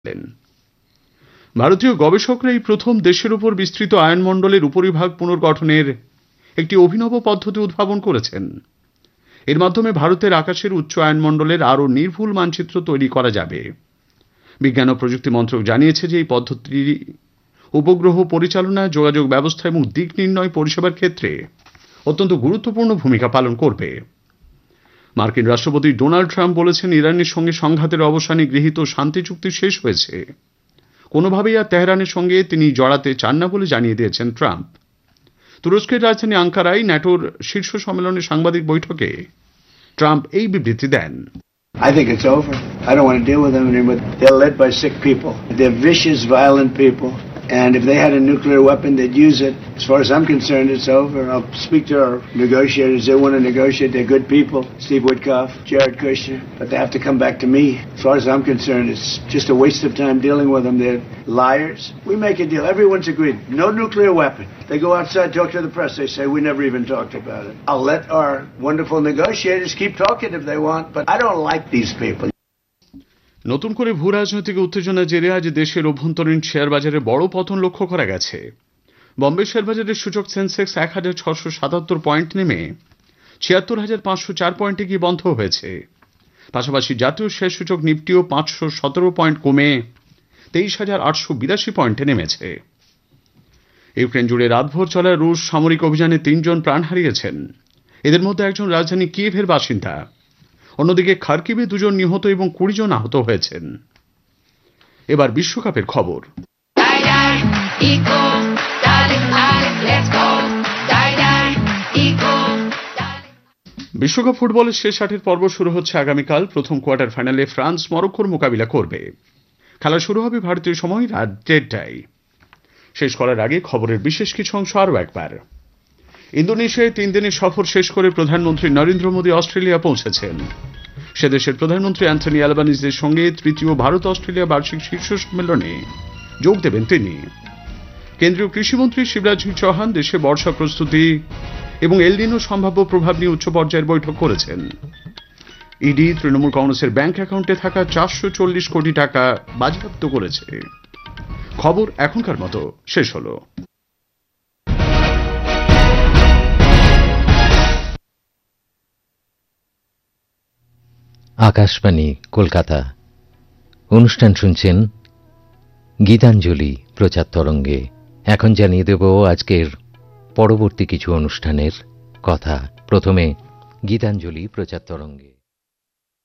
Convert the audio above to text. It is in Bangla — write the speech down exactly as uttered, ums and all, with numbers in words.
ভারতীয় গবেষকরা এই প্রথম দেশের উপর বিস্তৃত আয়নমণ্ডলের উপরিভাগ পুনর্গঠনের একটি অভিনব পদ্ধতি উদ্ভাবন করেছেন। এর মাধ্যমে ভারতের আকাশের উচ্চ আয়নমণ্ডলের আরও নির্ভুল মানচিত্র তৈরি করা যাবে। বিজ্ঞান ও প্রযুক্তি মন্ত্রক জানিয়েছে যে এই পদ্ধতি উপগ্রহ পরিচালনা, যোগাযোগ ব্যবস্থা এবং দিক নির্ণয় পরিষেবার ক্ষেত্রে অত্যন্ত গুরুত্বপূর্ণ ভূমিকা পালন করবে। মার্কিন রাষ্ট্রপতি ডোনাল্ড ট্রাম্প বলেছেন, ইরানের সঙ্গে সংঘাতের অবসানে গৃহীত শান্তি চুক্তি শেষ হয়েছে। কোনোভাবেই আর তেহরানের সঙ্গে তিনি জড়াতে চান না বলে জানিয়ে দিয়েছেন ট্রাম্প। তুরস্কের রাজধানী আঙ্কারায় ন্যাটোর শীর্ষ সম্মেলনের সাংবাদিক বৈঠকে ট্রাম্প এই বিবৃতি দেন। I think it's over. I don't want to deal with them anymore. They're led by sick people. They're vicious, violent people. And if they had a nuclear weapon, they'd use it. As far as I'm concerned, it's over. I'll speak to our negotiators. They want to negotiate. They're good people. Steve Witkoff, Jared Kushner. But they have to come back to me. As far as I'm concerned, it's just a waste of time dealing with them. They're liars. We make a deal. Everyone's agreed. No nuclear weapon. They go outside, talk to the press. They say, we never even talked about it. I'll let our wonderful negotiators keep talking if they want. But I don't like these people. নতুন করে ভূ রাজনৈতিক উত্তেজনা জেরে আজ দেশের অভ্যন্তরীণ শেয়ার বাজারে বড় পতন লক্ষ্য করা গেছে। বম্বে শেয়ার বাজারের সূচক সেন্সেক্স এক হাজার ছশো সাতাত্তর পয়েন্ট নেমে ছিয়াত্তর হাজার পাঁচশো চার পয়েন্টে গিয়ে বন্ধ হয়েছে। পাশাপাশি জাতীয় শেয়ার সূচক নিফটিও পাঁচশো সতেরো পয়েন্ট কমে তেইশ হাজার আটশো বিরাশি পয়েন্টে নেমেছে। ইউক্রেন জুড়ে রাতভর চলা রুশ সামরিক অভিযানে তিনজন প্রাণ হারিয়েছেন। এদের মধ্যে একজন রাজধানী কিয়েভের বাসিন্দা। অন্যদিকে খার্কিভে দুজন নিহত এবং কুড়ি জন আহত হয়েছেন। এবার বিশ্বকাপের খবর। বিশ্বকাপ ফুটবলের শেষ আটের পর্ব শুরু হচ্ছে আগামীকাল। প্রথম কোয়ার্টার ফাইনালে ফ্রান্স মরক্কোর মোকাবিলা করবে। খেলা শুরু হবে ভারতীয় সময় রাত দেড়টায়। শেষ করার আগে খবরের বিশেষ কিছু অংশ আরও একবার। ইন্দোনেশিয়ায় তিন দিনের সফর শেষ করে প্রধানমন্ত্রী নরেন্দ্র মোদী অস্ট্রেলিয়া পৌঁছেছেন। সে দেশের প্রধানমন্ত্রী অ্যান্থনি অ্যালবানিজের সঙ্গে তৃতীয় ভারত অস্ট্রেলিয়া বার্ষিক শীর্ষ সম্মেলনে যোগ দেবেন তিনি। কেন্দ্রীয় কৃষিমন্ত্রী শিবরাজ সিং চৌহান দেশে বর্ষা প্রস্তুতি এবং এল নিনো সম্ভাব্য প্রভাব নিয়ে উচ্চ পর্যায়ের বৈঠক করেছেন। ইডি তৃণমূল কংগ্রেসের ব্যাংক অ্যাকাউন্টে থাকা চারশো চল্লিশ কোটি টাকা বাজেয়াপ্ত করেছে। খবর এখনকার মতো শেষ হলো। আকাশবাণী কলকাতা। অনুষ্ঠান শুনছেন গীতাঞ্জলি প্রচার তরঙ্গে। এখন জানিয়ে দেব আজকের পরবর্তী কিছু অনুষ্ঠানের কথা। প্রথমে গীতাঞ্জলি প্রচার তরঙ্গে।